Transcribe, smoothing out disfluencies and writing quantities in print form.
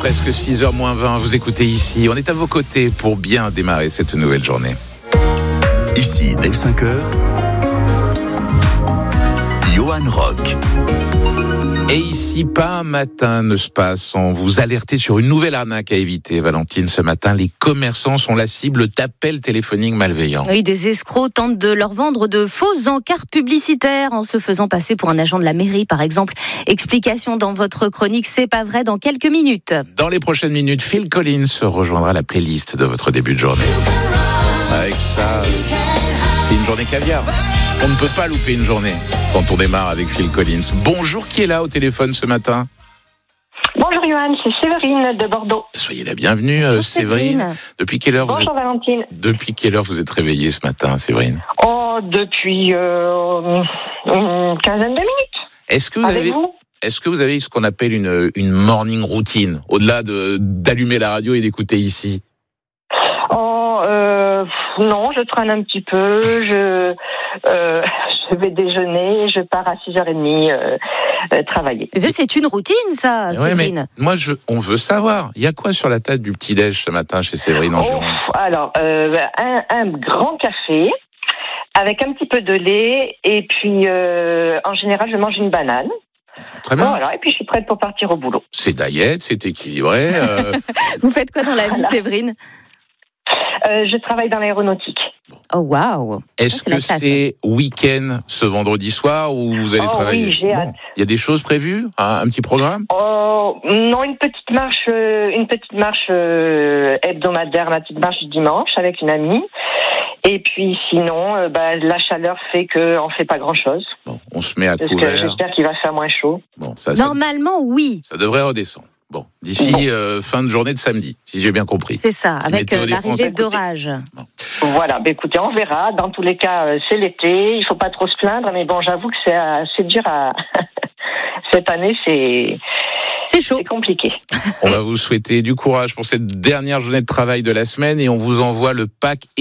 presque 6h moins 20, vous écoutez ici. On est à vos côtés pour bien démarrer cette nouvelle journée. Ici, dès 5h, Johan Rock. Et ici, pas un matin ne se passe sans vous alerter sur une nouvelle arnaque à éviter. Valentine, ce matin, les commerçants sont la cible d'appels téléphoniques malveillants. Oui, des escrocs tentent de leur vendre de fausses encarts publicitaires en se faisant passer pour un agent de la mairie, par exemple. Explication dans votre chronique C'est pas vrai dans quelques minutes. Dans les prochaines minutes, Phil Collins rejoindra la playlist de votre début de journée. Avec ça, c'est une journée caviar. On ne peut pas louper une journée quand on démarre avec Phil Collins. Bonjour, qui est là au téléphone ce matin ? Bonjour Johan, c'est Séverine de Bordeaux. Soyez la bienvenue, Bonjour, Séverine. Depuis quelle heure Bonjour Valentine. Depuis quelle heure vous êtes réveillée ce matin, Séverine ? Oh, depuis une quinzaine de minutes. Est-ce que vous avez ce qu'on appelle une morning routine, au-delà d'allumer la radio et d'écouter ici ? Non, je traîne un petit peu, je vais déjeuner, je pars à 6h30 travailler. C'est une routine, ça, Séverine. Moi, on veut savoir. Il y a quoi sur la table du petit-déj ce matin chez Séverine en Gironde ? Alors, un grand café avec un petit peu de lait et puis en général, je mange une banane. Très bien. Voilà, et puis je suis prête pour partir au boulot. C'est diète, c'est équilibré. Vous faites quoi dans la vie, Séverine ? Je travaille dans l'aéronautique. Oh, waouh! Est-ce que c'est week-end ce vendredi soir où vous allez travailler ? Oui, j'ai hâte. Il y a des choses prévues ? Un petit programme ? Non, une petite marche hebdomadaire, ma petite marche du dimanche avec une amie. Et puis sinon, la chaleur fait qu'on fait pas grand-chose. Bon, on se met à couvert. J'espère qu'il va faire moins chaud. Bon, Normalement, oui. Ça devrait redescendre. Bon, d'ici fin de journée de samedi, si j'ai bien compris. C'est ça, avec l'arrivée d'orage. Bon. Voilà, écoutez, on verra. Dans tous les cas, c'est l'été, il faut pas trop se plaindre, mais bon, j'avoue que c'est assez dur cette année, c'est chaud. C'est compliqué. On va vous souhaiter du courage pour cette dernière journée de travail de la semaine et on vous envoie le pack